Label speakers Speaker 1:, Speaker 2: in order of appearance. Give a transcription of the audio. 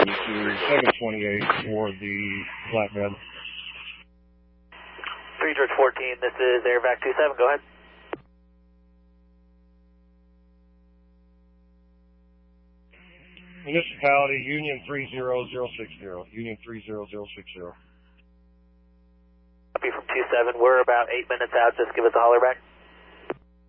Speaker 1: to 728 for the flatbed.
Speaker 2: 3 George 14, this is Airvac 27, go ahead.
Speaker 1: Municipality, Union 30060. Union 30060.
Speaker 2: Copy from 27, we're about 8 minutes out, just give us a holler back.